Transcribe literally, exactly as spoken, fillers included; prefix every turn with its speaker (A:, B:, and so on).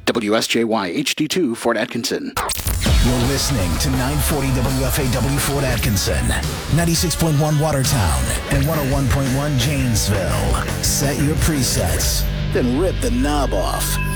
A: W S J Y H D two Fort Atkinson.
B: You're listening to nine forty W F A W Fort Atkinson, ninety-six point one Watertown, and one oh one point one Janesville. Set your presets, then rip the knob off.